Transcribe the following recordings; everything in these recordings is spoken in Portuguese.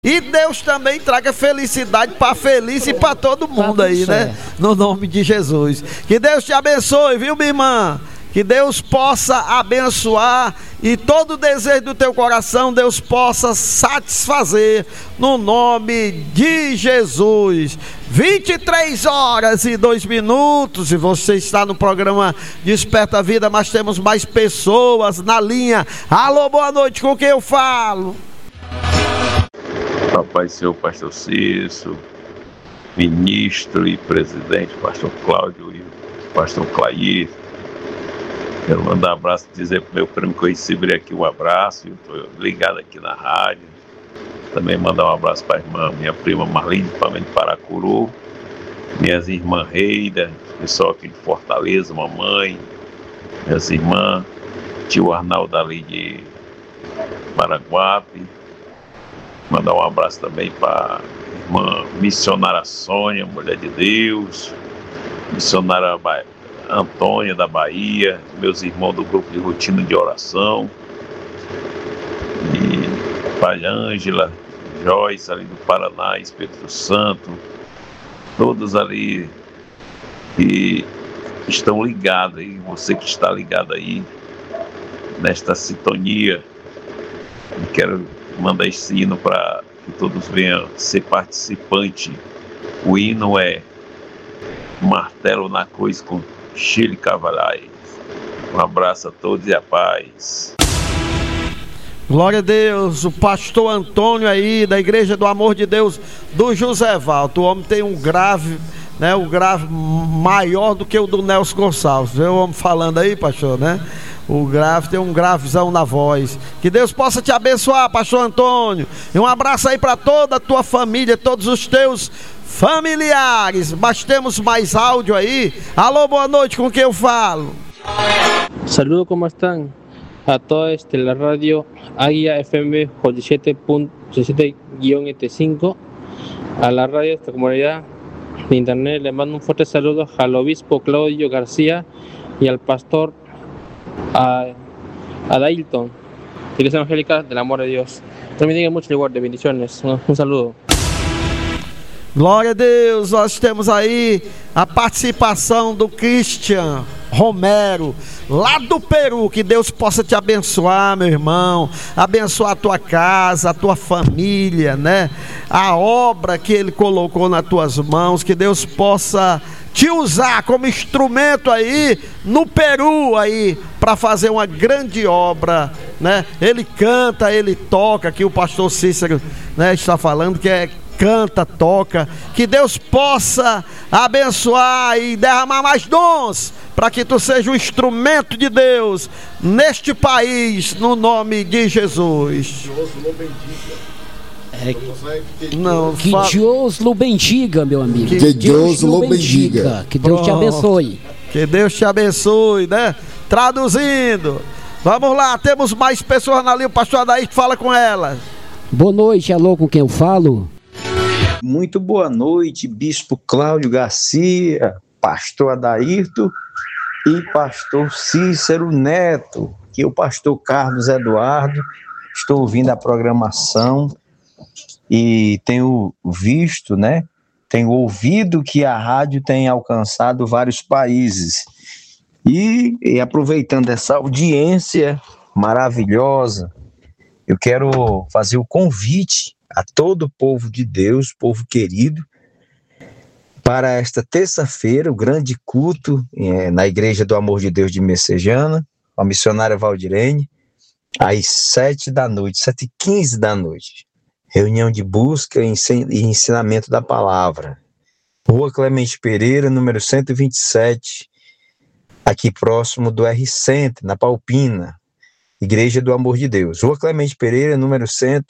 E Deus também traga felicidade para Feliz e para todo mundo aí, né? No nome de Jesus. Que Deus te abençoe, viu, minha irmã? Que Deus possa abençoar e todo desejo do teu coração Deus possa satisfazer no nome de Jesus. 23h02 e você está no programa Desperta a Vida, mas temos mais pessoas na linha. Alô, boa noite, com quem eu falo? Rapaz, senhor pastor Cício, ministro e presidente, pastor Cláudio e pastor Clair. Quero mandar um abraço e dizer pro meu primo que eu recebi aqui um abraço. Eu estou ligado aqui na rádio. Também mandar um abraço para a irmã, minha prima Marlene, também de Paracuru. Minhas irmãs Reida, pessoal aqui de Fortaleza, mamãe. Minhas irmãs, tio Arnaldo ali de Maraguape. Mandar um abraço também para a irmã missionária Sônia, mulher de Deus. Missionária Antônia da Bahia, meus irmãos do grupo de rotina de oração, e Pai Ângela, Joyce ali do Paraná, Espírito Santo, todos ali que estão ligados aí, você que está ligado aí nesta sintonia. E quero mandar esse hino para que todos venham ser participante. O hino é Martelo na Cruz com Chile Cavalhais. Um abraço a todos e a paz. Glória a Deus, o pastor Antônio aí, da Igreja do Amor de Deus, do José Valto. O homem tem um grave, né? Um grave maior do que o do Nelson Gonçalves. Vê o homem falando aí, pastor, né? O grave tem um gravezão na voz. Que Deus possa te abençoar, pastor Antônio. E um abraço aí para toda a tua família, todos os teus familiares. Mas temos mais áudio aí. Alô, boa noite, com quem eu falo? Saludos, como estão? A todos de la radio Águia FM 87.7-75, a la radio de esta comunidad de internet. Le mando un fuerte saludo al obispo Claudio García y al pastor Adailton, Iglesia Evangélica del Amor de Dios. También tengan mucho lugar de bendiciones. Un saludo. Glória a Deus, nós temos aí a participação do Christian Romero, lá do Peru. Que Deus possa te abençoar, meu irmão, abençoar a tua casa, a tua família, né? A obra que Ele colocou nas tuas mãos, que Deus possa te usar como instrumento aí no Peru aí para fazer uma grande obra, né? Ele canta, ele toca, aqui o pastor Cícero, né, está falando que canta, toca. Que Deus possa abençoar e derramar mais dons para que tu seja um instrumento de Deus neste país, no nome de Jesus. Não, que Deus lo bendiga, meu amigo. Que Deus lo bendiga. Que Deus te abençoe. Que Deus te abençoe, né? Traduzindo. Vamos lá, temos mais pessoas na linha. O pastor Adair fala com ela. Boa noite, alô, com quem eu falo? Muito boa noite, Bispo Cláudio Garcia, pastor Adairto e pastor Cícero Neto, que é o pastor Carlos Eduardo. Estou ouvindo a programação e tenho visto, né? Tenho ouvido que a rádio tem alcançado vários países. E aproveitando essa audiência maravilhosa, eu quero fazer o convite a todo o povo de Deus, povo querido, para esta terça-feira, o grande culto na Igreja do Amor de Deus de Messejana, a missionária Valdirene, às 7h15 da noite. Reunião de busca e ensinamento da palavra. Rua Clemente Pereira, número 127, aqui próximo do R-Center, na Palpina, Igreja do Amor de Deus. Rua Clemente Pereira, número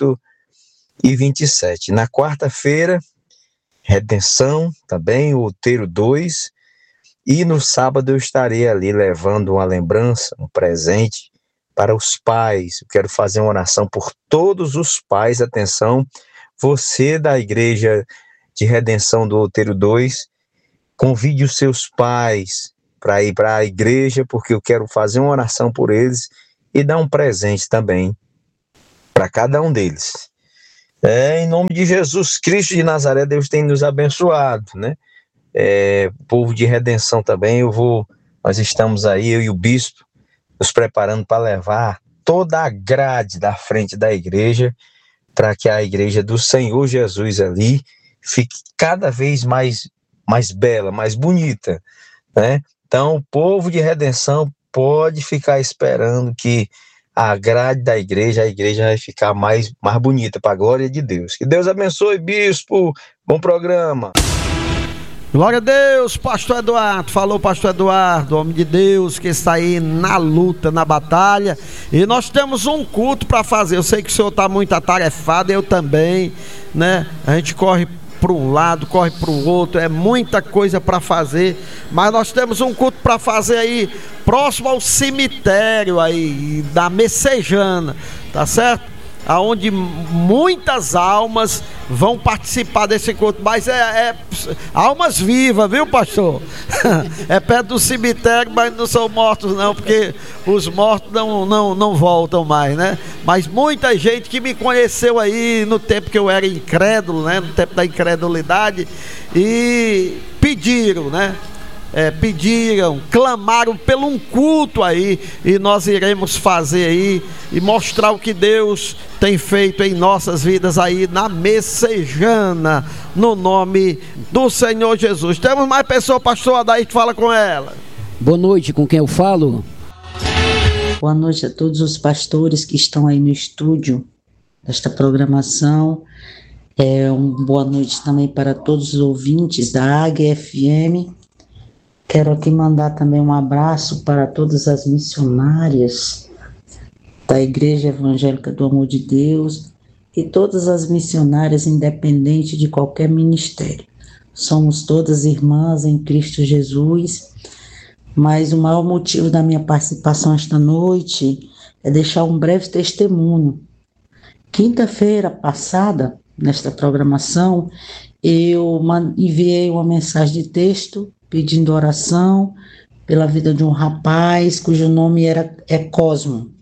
127. Na quarta-feira, Redenção, também, Outeiro 2. E no sábado eu estarei ali levando uma lembrança, um presente para os pais. Eu quero fazer uma oração por todos os pais. Atenção, você da Igreja de Redenção do Outeiro 2, convide os seus pais para ir para a igreja, porque eu quero fazer uma oração por eles e dar um presente também para cada um deles. Em nome de Jesus Cristo de Nazaré, Deus tem nos abençoado, né? Povo de redenção também, nós estamos aí, eu e o bispo, nos preparando para levar toda a grade da frente da igreja, para que a igreja do Senhor Jesus ali fique cada vez mais bela, mais bonita, né? Então, o povo de redenção pode ficar esperando que a grade da igreja, a igreja vai ficar mais bonita, para a glória de Deus. Que Deus abençoe, bispo, bom programa. Glória a Deus, pastor Eduardo. Falou, pastor Eduardo, homem de Deus que está aí na luta, na batalha. E nós temos um culto para fazer. Eu sei que o senhor está muito atarefado, eu também, né? A gente corre para um lado, corre para o outro, é muita coisa para fazer, mas nós temos um culto para fazer aí, próximo ao cemitério aí, da Messejana, tá certo? Aonde muitas almas vão participar desse culto, mas almas vivas, viu, pastor? É perto do cemitério, mas não são mortos não, porque os mortos não voltam mais, né? Mas muita gente que me conheceu aí no tempo que eu era incrédulo, né? No tempo da incredulidade, e pediram, né? Clamaram pelo um culto aí, e nós iremos fazer aí e mostrar o que Deus tem feito em nossas vidas aí na Messejana, no nome do Senhor Jesus. Temos mais pessoas, pastor Adair, que fala com ela. Boa noite, com quem eu falo? Boa noite a todos os pastores que estão aí no estúdio desta programação. Boa noite também para todos os ouvintes da Águia FM. Quero aqui mandar também um abraço para todas as missionárias da Igreja Evangélica do Amor de Deus e todas as missionárias, independente de qualquer ministério. Somos todas irmãs em Cristo Jesus, mas o maior motivo da minha participação esta noite é deixar um breve testemunho. Quinta-feira passada, nesta programação, eu enviei uma mensagem de texto pedindo oração pela vida de um rapaz cujo nome é Cosmo.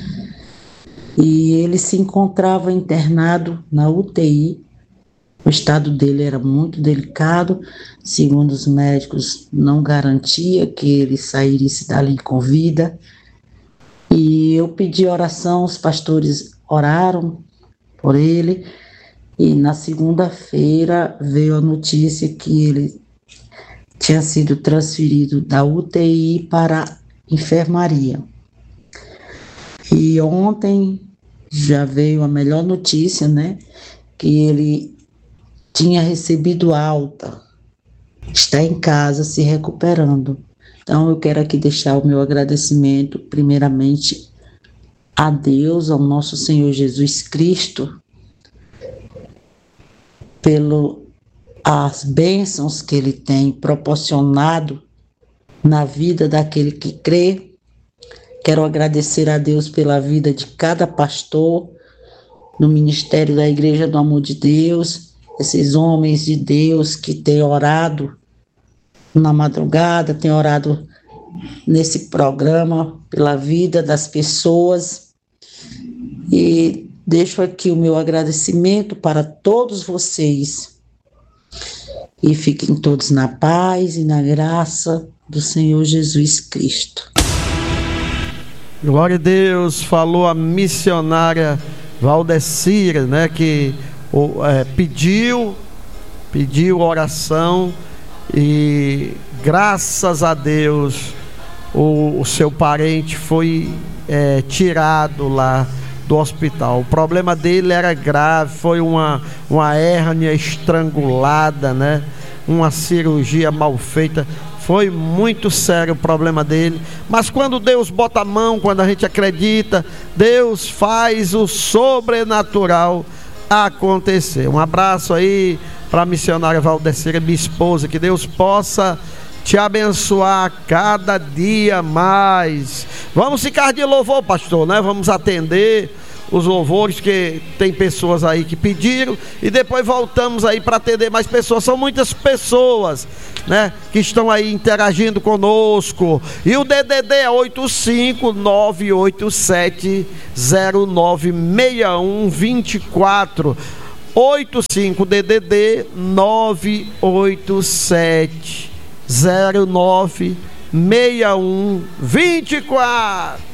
E ele se encontrava internado na UTI. O estado dele era muito delicado, segundo os médicos, não garantia que ele sairia dali com vida. E eu pedi oração, os pastores oraram por ele, e na segunda-feira veio a notícia que ele tinha sido transferido da UTI para a enfermaria. E ontem já veio a melhor notícia, né? Que ele tinha recebido alta, está em casa se recuperando. Então eu quero aqui deixar o meu agradecimento, primeiramente, a Deus, ao nosso Senhor Jesus Cristo, as bênçãos que Ele tem proporcionado na vida daquele que crê. Quero agradecer a Deus pela vida de cada pastor no ministério da Igreja do Amor de Deus, esses homens de Deus que têm orado na madrugada, têm orado nesse programa pela vida das pessoas. E deixo aqui o meu agradecimento para todos vocês. E fiquem todos na paz e na graça do Senhor Jesus Cristo. Glória a Deus. Falou a missionária Valdecira, né, que pediu oração, e graças a Deus o seu parente foi tirado lá do hospital. O problema dele era grave, foi uma hérnia estrangulada, né? Uma cirurgia mal feita. Foi muito sério o problema dele. Mas quando Deus bota a mão, quando a gente acredita, Deus faz o sobrenatural acontecer. Um abraço aí para a missionária Valdecira, minha esposa. Que Deus possa te abençoar cada dia mais. Vamos ficar de louvor, pastor, né? Vamos atender os louvores, que tem pessoas aí que pediram, e depois voltamos aí para atender mais pessoas. São muitas pessoas, né, que estão aí interagindo conosco. E o DDD é 85987096124. 85 DDD 987 09 61 24.